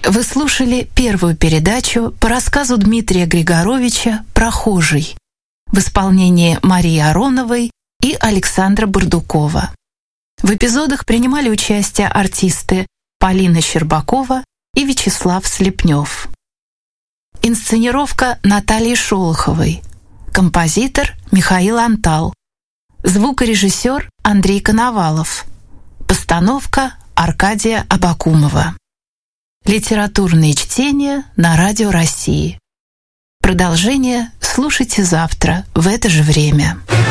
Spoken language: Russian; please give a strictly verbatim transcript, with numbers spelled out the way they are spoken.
Вы слушали первую передачу по рассказу Дмитрия Григоровича «Прохожий» в исполнении Марии Ароновой и Александра Бурдукова. В эпизодах принимали участие артисты Полина Щербакова и Вячеслав Слепнев. Инсценировка Натальи Шолоховой. Композитор Михаил Антал. Звукорежиссер Андрей Коновалов. Постановка Аркадия Абакумова. Литературные чтения на Радио России. Продолжение слушайте завтра в это же время.